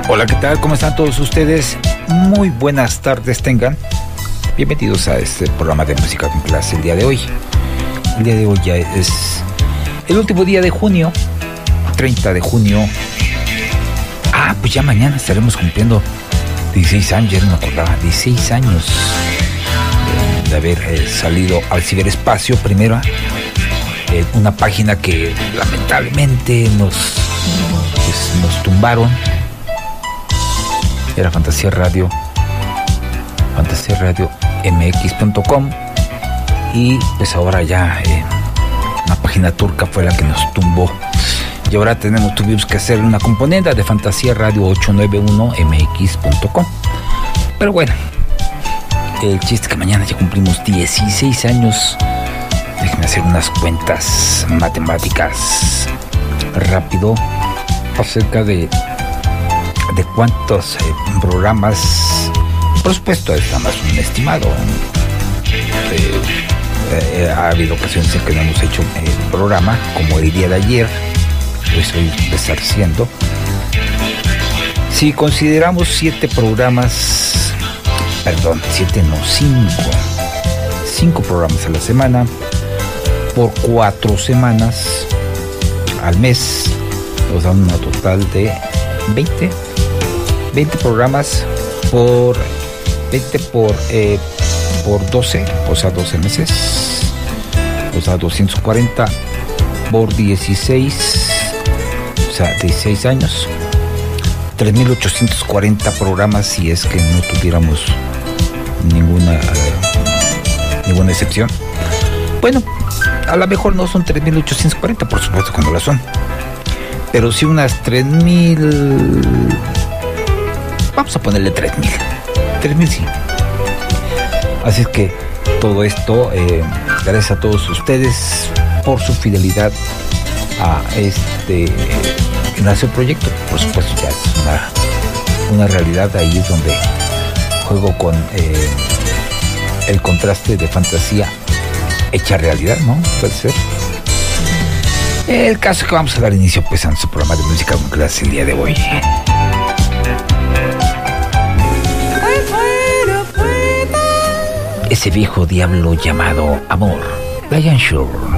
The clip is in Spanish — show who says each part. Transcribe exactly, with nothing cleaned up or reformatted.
Speaker 1: Hola, ¿qué tal? ¿Cómo están todos ustedes? Muy buenas tardes tengan. Bienvenidos a este programa de música con clase el día de hoy. El día de hoy ya es el último día de junio, treinta de junio. Ah, pues ya mañana estaremos cumpliendo dieciséis años, ya no me acordaba, dieciséis años de, de haber eh, salido al ciberespacio. Primero, eh, una página que lamentablemente nos, pues, nos tumbaron. Era Fantasía Radio, Fantasía Radio M X punto com, y pues ahora ya eh, una página turca fue la que nos tumbó, y ahora tenemos, tuvimos que hacer una componente de Fantasía Radio ochocientos noventa y uno M X punto com. Pero bueno, el chiste es que mañana ya cumplimos dieciséis años. Déjenme hacer unas cuentas matemáticas rápido acerca de de cuántos eh, programas. Por supuesto, es nada más un estimado. Eh, eh, ha habido ocasiones en que no hemos hecho el eh, programa, como el día de ayer, pues hoy estar siendo. Si consideramos siete programas, perdón, siete no, cinco, cinco programas a la semana, por cuatro semanas al mes, nos dan una total de veinte, veinte programas por veinte por eh, por doce, o sea, doce meses, o sea, doscientos cuarenta por dieciséis, o sea, dieciséis años, tres mil ochocientos cuarenta programas si es que no tuviéramos ninguna eh, ninguna excepción. Bueno, a lo mejor no son tres mil ochocientos cuarenta, por supuesto que no la son, pero sí unas tres mil. Vamos a ponerle tres mil. tres mil sí. Así es que todo esto, eh, gracias a todos ustedes por su fidelidad a este Ignacio Proyecto. Por supuesto, ya es una, una realidad. Ahí es donde juego con eh, el contraste de fantasía hecha realidad, ¿no? Puede ser. El caso es que vamos a dar inicio pues a nuestro programa de música con clase el día de hoy. Ese viejo diablo llamado amor, Brian Shore.